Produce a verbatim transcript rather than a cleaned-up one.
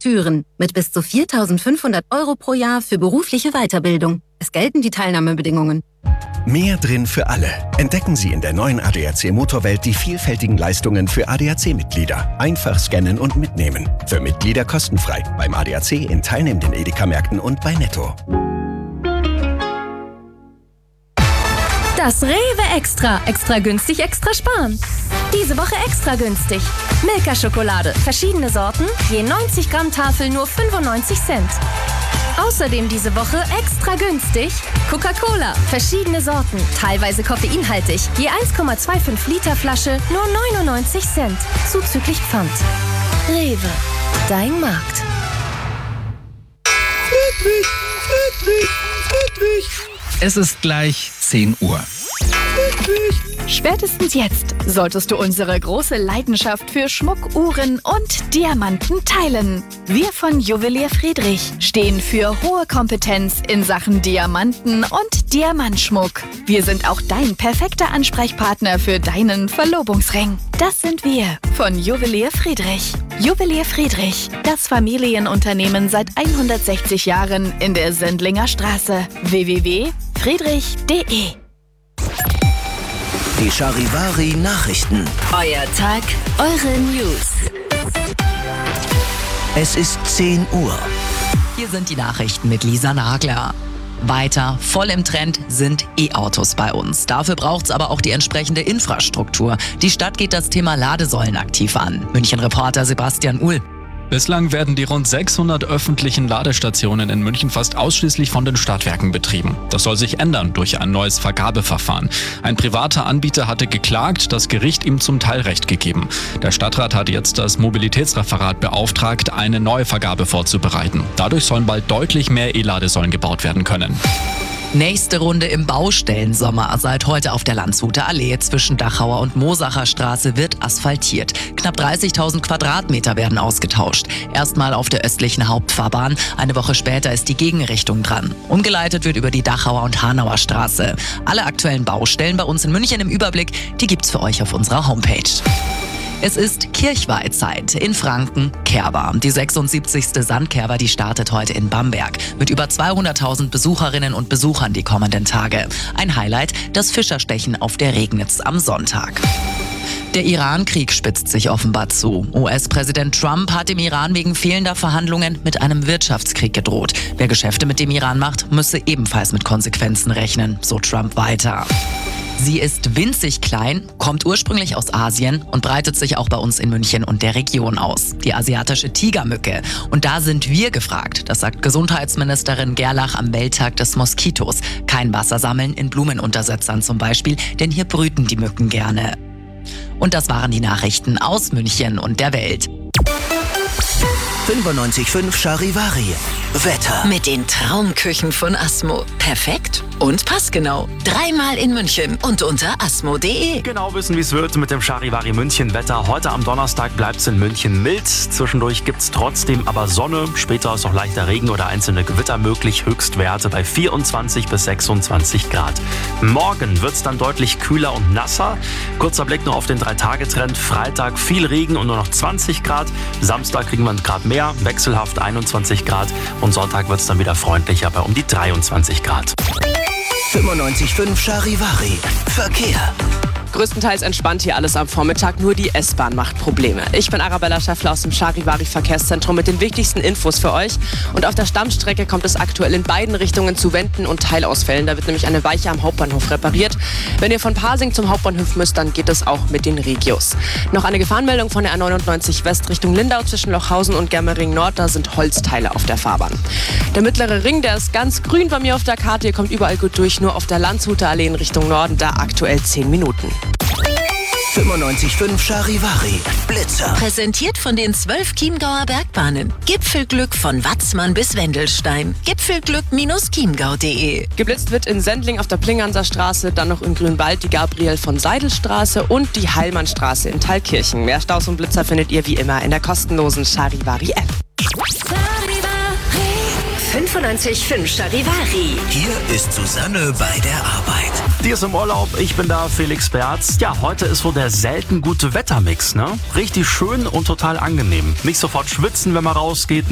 Türen mit bis zu viertausendfünfhundert Euro pro Jahr für berufliche Weiterbildung. Es gelten die Teilnahmebedingungen. Mehr drin für alle. Entdecken Sie in der neuen A D A C Motorwelt die vielfältigen Leistungen für A D A C-Mitglieder. Einfach scannen und mitnehmen. Für Mitglieder kostenfrei. Beim A D A C in teilnehmenden Edeka-Märkten und bei Netto. Das Rewe Extra. Extra günstig, extra sparen. Diese Woche extra günstig. Milka-Schokolade. Verschiedene Sorten. Je neunzig Gramm Tafel nur fünfundneunzig Cent. Außerdem diese Woche extra günstig Coca-Cola. Verschiedene Sorten. Teilweise koffeinhaltig. Je eins Komma fünfundzwanzig Liter Flasche nur neunundneunzig Cent. Zuzüglich Pfand. Rewe. Dein Markt. Friedrich, Friedrich, Friedrich. Es ist gleich zehn Uhr. Spätestens jetzt solltest du unsere große Leidenschaft für Schmuck, Uhren und Diamanten teilen. Wir von Juwelier Friedrich stehen für hohe Kompetenz in Sachen Diamanten und Diamantschmuck. Wir sind auch dein perfekter Ansprechpartner für deinen Verlobungsring. Das sind wir von Juwelier Friedrich. Juwelier Friedrich, das Familienunternehmen seit hundertsechzig Jahren in der Sendlinger Straße. w w w punkt friedrich punkt de Die Charivari Nachrichten. Euer Tag, eure News. Es ist zehn Uhr. Hier sind die Nachrichten mit Lisa Nagler. Weiter voll im Trend sind E-Autos bei uns. Dafür braucht es aber auch die entsprechende Infrastruktur. Die Stadt geht das Thema Ladesäulen aktiv an. München-Reporter Sebastian Uhl. Bislang werden die rund sechshundert öffentlichen Ladestationen in München fast ausschließlich von den Stadtwerken betrieben. Das soll sich ändern durch ein neues Vergabeverfahren. Ein privater Anbieter hatte geklagt, das Gericht ihm zum Teil Recht gegeben. Der Stadtrat hat jetzt das Mobilitätsreferat beauftragt, eine neue Vergabe vorzubereiten. Dadurch sollen bald deutlich mehr E-Ladesäulen gebaut werden können. Nächste Runde im Baustellensommer. Seit heute auf der Landshuter Allee zwischen Dachauer und Mosacher Straße wird asphaltiert. Knapp dreißigtausend Quadratmeter werden ausgetauscht. Erstmal auf der östlichen Hauptfahrbahn. Eine Woche später ist die Gegenrichtung dran. Umgeleitet wird über die Dachauer und Hanauer Straße. Alle aktuellen Baustellen bei uns in München im Überblick, die gibt's für euch auf unserer Homepage. Es ist Kirchweihzeit in Franken, Kerber. Die sechsundsiebzigste Sandkerber, die startet heute in Bamberg. Mit über zweihunderttausend Besucherinnen und Besuchern die kommenden Tage. Ein Highlight, das Fischerstechen auf der Regnitz am Sonntag. Der Iran-Krieg spitzt sich offenbar zu. U S-Präsident Trump hat dem Iran wegen fehlender Verhandlungen mit einem Wirtschaftskrieg gedroht. Wer Geschäfte mit dem Iran macht, müsse ebenfalls mit Konsequenzen rechnen, so Trump weiter. Sie ist winzig klein, kommt ursprünglich aus Asien und breitet sich auch bei uns in München und der Region aus. Die asiatische Tigermücke. Und da sind wir gefragt, das sagt Gesundheitsministerin Gerlach am Welttag des Moskitos. Kein Wasser sammeln in Blumenuntersetzern zum Beispiel, denn hier brüten die Mücken gerne. Und das waren die Nachrichten aus München und der Welt. fünfundneunzig Komma fünf Charivari. Wetter. Mit den Traumküchen von Asmo. Perfekt und passgenau. Dreimal in München und unter asmo punkt de. Genau wissen, wie es wird mit dem Charivari München Wetter. Heute am Donnerstag bleibt es in München mild. Zwischendurch gibt es trotzdem aber Sonne. Später ist auch leichter Regen oder einzelne Gewitter möglich. Höchstwerte bei vierundzwanzig bis sechsundzwanzig Grad. Morgen wird es dann deutlich kühler und nasser. Kurzer Blick noch auf den drei-Tage-Trend. Freitag viel Regen und nur noch zwanzig Grad. Samstag kriegen wir einen Grad mehr, wechselhaft einundzwanzig Grad. Und Sonntag wird es dann wieder freundlicher bei um die dreiundzwanzig Grad. fünfundneunzig Komma fünf Charivari. Verkehr. Größtenteils entspannt hier alles am Vormittag, nur die S-Bahn macht Probleme. Ich bin Arabella Schäffler aus dem Charivari Verkehrszentrum mit den wichtigsten Infos für euch. Und auf der Stammstrecke kommt es aktuell in beiden Richtungen zu Wenden und Teilausfällen. Da wird nämlich eine Weiche am Hauptbahnhof repariert. Wenn ihr von Pasing zum Hauptbahnhof müsst, dann geht es auch mit den Regios. Noch eine Gefahrenmeldung von der A neunundneunzig West Richtung Lindau zwischen Lochhausen und Germering Nord. Da sind Holzteile auf der Fahrbahn. Der mittlere Ring, der ist ganz grün bei mir auf der Karte. Ihr kommt überall gut durch, nur auf der Landshuter Allee in Richtung Norden, da aktuell zehn Minuten. fünfundneunzig Komma fünf Charivari. Blitzer. Präsentiert von den zwölf Chiemgauer Bergbahnen. Gipfelglück von Watzmann bis Wendelstein. Gipfelglück Bindestrich chiemgau punkt de. Geblitzt wird in Sendling auf der Plinganser Straße, dann noch in Grünwald die Gabriel von Seidel Straße und die Heilmannstraße in Thalkirchen. Mehr Staus und Blitzer findet ihr wie immer in der kostenlosen Charivari App. fünfundneunzig Komma fünf Charivari. Hier ist Susanne bei der Arbeit. Die ist im Urlaub, ich bin da, Felix Berz. Ja, heute ist wohl der selten gute Wettermix, ne? Richtig schön und total angenehm. Nicht sofort schwitzen, wenn man rausgeht.